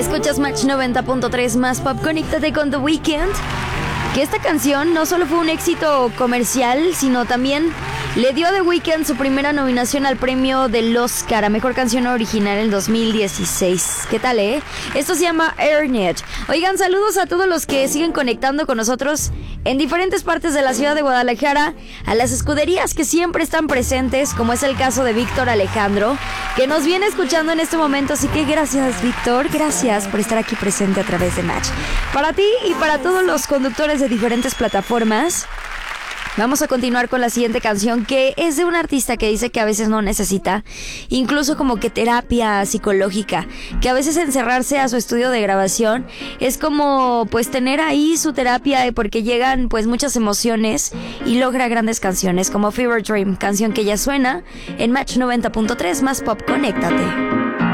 Escuchas Match 90.3 más pop. Conéctate con The Weeknd. Que esta canción no solo fue un éxito comercial, sino también le dio a The Weeknd su primera nominación al premio del Oscar a Mejor Canción Original en 2016. ¿Qué tal, Esto se llama Earn It. Oigan, saludos a todos los que siguen conectando con nosotros en diferentes partes de la ciudad de Guadalajara, a las escuderías que siempre están presentes, como es el caso de Víctor Alejandro, que nos viene escuchando en este momento. Así que gracias, Víctor, gracias por estar aquí presente a través de Match. Para ti y para todos los conductores de diferentes plataformas, vamos a continuar con la siguiente canción, que es de un artista que dice que a veces no necesita incluso como que terapia psicológica, que a veces encerrarse a su estudio de grabación es como pues tener ahí su terapia, porque llegan pues muchas emociones y logra grandes canciones como Fever Dream, canción que ya suena en Match 90.3 más pop. Conéctate.